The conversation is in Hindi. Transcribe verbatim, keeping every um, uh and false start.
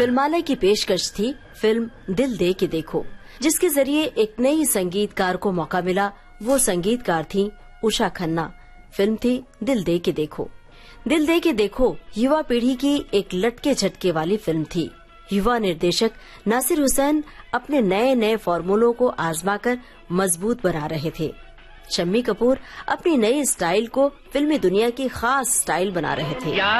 फिल्मालय की पेशकश थी फिल्म दिल दे के देखो, जिसके जरिए एक नई संगीतकार को मौका मिला। वो संगीतकार थी उषा खन्ना। फिल्म थी दिल दे के देखो। दिल दे के देखो युवा पीढ़ी की एक लटके झटके वाली फिल्म थी। युवा निर्देशक नासिर हुसैन अपने नए नए फॉर्मूलों को आजमाकर मजबूत बना रहे थे। शम्मी कपूर अपनी नई स्टाइल को फिल्मी दुनिया की खास स्टाइल बना रहे थे।